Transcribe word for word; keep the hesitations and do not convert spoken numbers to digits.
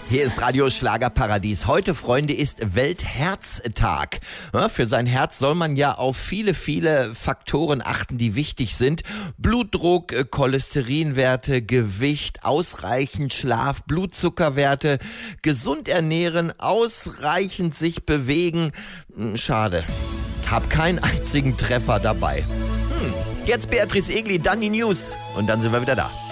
Hier ist Radio Schlagerparadies. Heute, Freunde, ist Weltherztag. Ja, für sein Herz soll man ja auf viele, viele Faktoren achten, die wichtig sind. Blutdruck, Cholesterinwerte, Gewicht, ausreichend Schlaf, Blutzuckerwerte, gesund ernähren, ausreichend sich bewegen. Schade, hab keinen einzigen Treffer dabei. Hm. Jetzt Beatrice Egli, dann die News und dann sind wir wieder da.